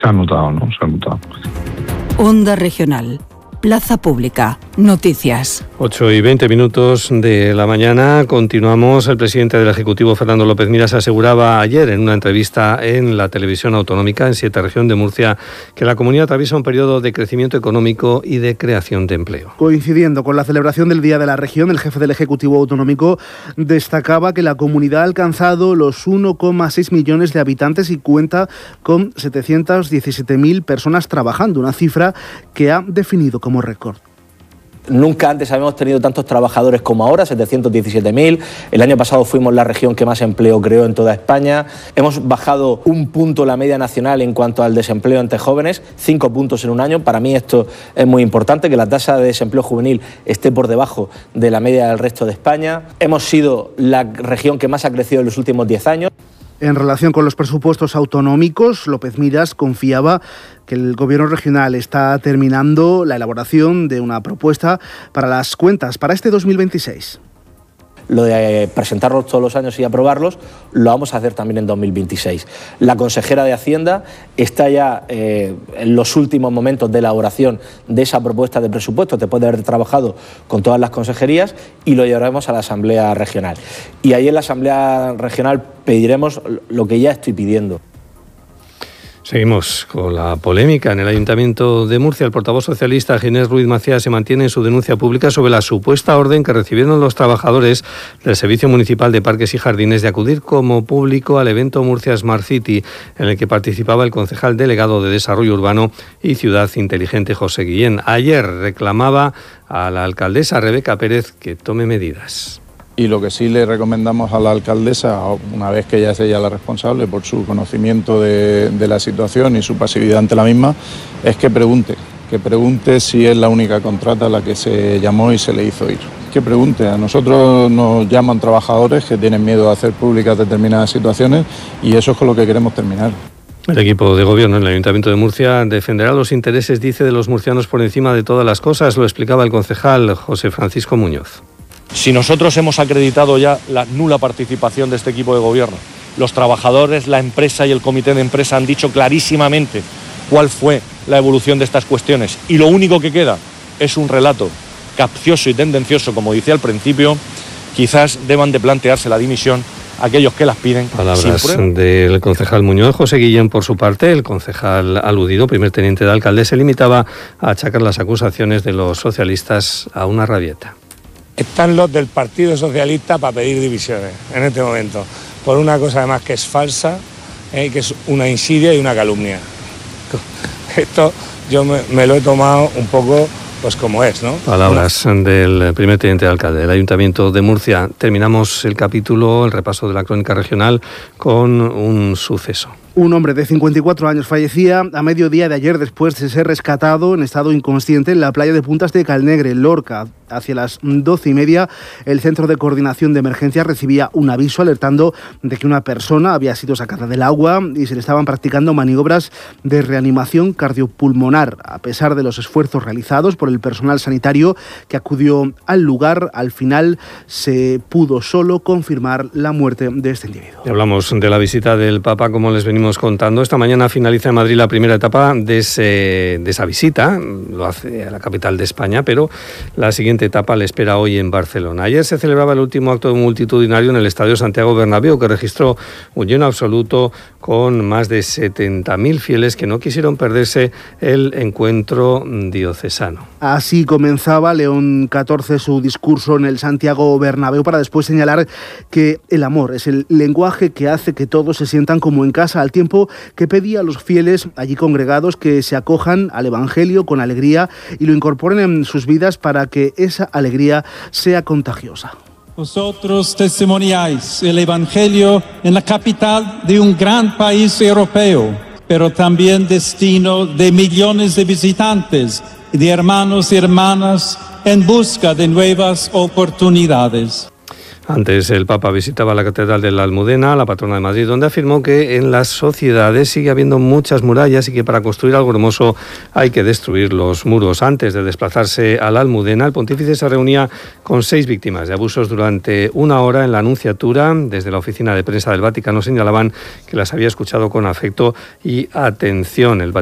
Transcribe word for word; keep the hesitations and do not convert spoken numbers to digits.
Se ha notado, ¿no? Se ha notado. Onda Regional. Plaza Pública. Noticias. ocho y veinte minutos de la mañana. Continuamos. El presidente del Ejecutivo, Fernando López Miras, aseguraba ayer en una entrevista en la televisión autonómica en Siete Región de Murcia que la comunidad atraviesa un periodo de crecimiento económico y de creación de empleo. Coincidiendo con la celebración del Día de la Región, el jefe del Ejecutivo Autonómico destacaba que la comunidad ha alcanzado los uno coma seis millones de habitantes y cuenta con setecientas diecisiete mil personas trabajando, una cifra que ha definido como como récord. Nunca antes habíamos tenido tantos trabajadores como ahora, setecientos diecisiete mil. El año pasado fuimos la región que más empleo creó en toda España. Hemos bajado un punto la media nacional en cuanto al desempleo entre jóvenes, cinco puntos en un año. Para mí esto es muy importante, que la tasa de desempleo juvenil esté por debajo de la media del resto de España. Hemos sido la región que más ha crecido en los últimos diez años. En relación con los presupuestos autonómicos, López Miras confiaba que el Gobierno regional está terminando la elaboración de una propuesta para las cuentas para este dos mil veintiséis. Lo de presentarlos todos los años y aprobarlos, lo vamos a hacer también en dos mil veintiséis. La consejera de Hacienda está ya eh, en los últimos momentos de elaboración de esa propuesta de presupuesto, después de haber trabajado con todas las consejerías, y lo llevaremos a la Asamblea Regional. Y ahí en la Asamblea Regional pediremos lo que ya estoy pidiendo. Seguimos con la polémica. En el Ayuntamiento de Murcia, el portavoz socialista Ginés Ruiz Macías se mantiene en su denuncia pública sobre la supuesta orden que recibieron los trabajadores del Servicio Municipal de Parques y Jardines de acudir como público al evento Murcia Smart City, en el que participaba el concejal delegado de Desarrollo Urbano y Ciudad Inteligente, José Guillén. Ayer reclamaba a la alcaldesa Rebeca Pérez que tome medidas. Y lo que sí le recomendamos a la alcaldesa, una vez que ella es ella la responsable por su conocimiento de, de la situación y su pasividad ante la misma, es que pregunte, que pregunte si es la única contrata a la que se llamó y se le hizo ir. Que pregunte, a nosotros nos llaman trabajadores que tienen miedo a hacer públicas determinadas situaciones y eso es con lo que queremos terminar. El equipo de gobierno en el Ayuntamiento de Murcia defenderá los intereses, dice, de los murcianos por encima de todas las cosas, lo explicaba el concejal José Francisco Muñoz. Si nosotros hemos acreditado ya la nula participación de este equipo de gobierno, los trabajadores, la empresa y el comité de empresa han dicho clarísimamente cuál fue la evolución de estas cuestiones y lo único que queda es un relato capcioso y tendencioso, como decía al principio, quizás deban de plantearse la dimisión aquellos que las piden. Palabras del concejal Muñoz. José Guillén, por su parte, el concejal aludido, primer teniente de alcalde, se limitaba a achacar las acusaciones de los socialistas a una rabieta. Están los del Partido Socialista para pedir divisiones en este momento, por una cosa además que es falsa, eh, que es una insidia y una calumnia. Esto yo me, me lo he tomado un poco pues como es, ¿no? Palabras una... del primer teniente de alcalde del Ayuntamiento de Murcia. Terminamos el capítulo, el repaso de la crónica regional, con un suceso. Un hombre de cincuenta y cuatro años fallecía a mediodía de ayer después de ser rescatado en estado inconsciente en la playa de Puntas de Calnegre, Lorca. Hacia las doce y media, el Centro de Coordinación de Emergencias recibía un aviso alertando de que una persona había sido sacada del agua y se le estaban practicando maniobras de reanimación cardiopulmonar. A pesar de los esfuerzos realizados por el personal sanitario que acudió al lugar, al final se pudo solo confirmar la muerte de este individuo. Y hablamos de la visita del Papa, como les venimos contando. Esta mañana finaliza en Madrid la primera etapa de, ese, de esa visita, lo hace a la capital de España, pero la siguiente etapa le espera hoy en Barcelona. Ayer se celebraba el último acto multitudinario en el Estadio Santiago Bernabéu, que registró un lleno absoluto con más de setenta mil fieles que no quisieron perderse el encuentro diocesano. Así comenzaba León catorce su discurso en el Santiago Bernabéu, para después señalar que el amor es el lenguaje que hace que todos se sientan como en casa, al tiempo que pedía a los fieles allí congregados que se acojan al Evangelio con alegría y lo incorporen en sus vidas para que esa alegría sea contagiosa. Vosotros testimoniáis el Evangelio en la capital de un gran país europeo, pero también destino de millones de visitantes y de hermanos y hermanas en busca de nuevas oportunidades. Antes el Papa visitaba la Catedral de la Almudena, la patrona de Madrid, donde afirmó que en las sociedades sigue habiendo muchas murallas y que para construir algo hermoso hay que destruir los muros. Antes de desplazarse a la Almudena, el pontífice se reunía con seis víctimas de abusos durante una hora en la Anunciatura. Desde la oficina de prensa del Vaticano señalaban que las había escuchado con afecto y atención. El